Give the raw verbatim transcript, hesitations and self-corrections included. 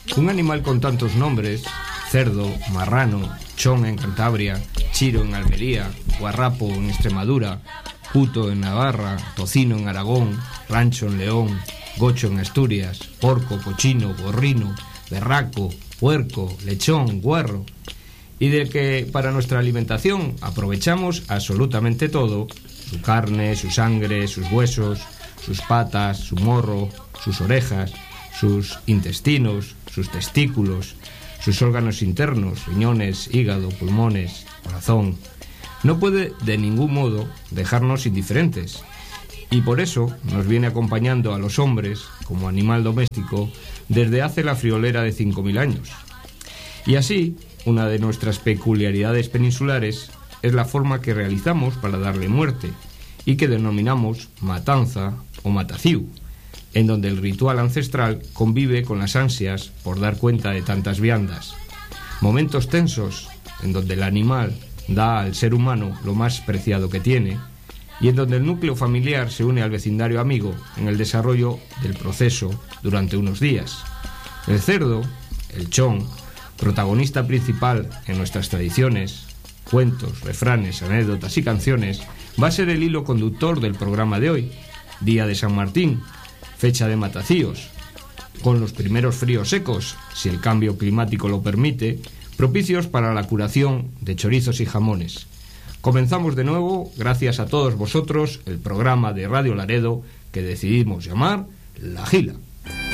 Un animal con tantos nombres: cerdo, marrano, chón en Cantabria, chiro en Almería, guarrapo en Extremadura, puto en Navarra, tocino en Aragón, rancho en León, gocho en Asturias, porco, cochino, gorrino, berraco, puerco, lechón, guarro, y del que para nuestra alimentación aprovechamos absolutamente todo: su carne, su sangre, sus huesos, sus patas, su morro, sus orejas, sus intestinos, sus testículos, sus órganos internos, riñones, hígado, pulmones, corazón. No puede de ningún modo dejarnos indiferentes, y por eso nos viene acompañando a los hombres como animal doméstico desde hace la friolera de cinco mil años. Y así, una de nuestras peculiaridades peninsulares es la forma que realizamos para darle muerte, y que denominamos matanza o mataciu, en donde el ritual ancestral convive con las ansias por dar cuenta de tantas viandas. Momentos tensos en donde el animal da al ser humano lo más preciado que tiene, y en donde el núcleo familiar se une al vecindario amigo en el desarrollo del proceso durante unos días. El cerdo, el chón, protagonista principal en nuestras tradiciones, cuentos, refranes, anécdotas y canciones, va a ser el hilo conductor del programa de hoy, Día de San Martín, fecha de matacíos, con los primeros fríos secos, si el cambio climático lo permite, propicios para la curación de chorizos y jamones. Comenzamos de nuevo, gracias a todos vosotros, el programa de Radio Laredo que decidimos llamar La Gila.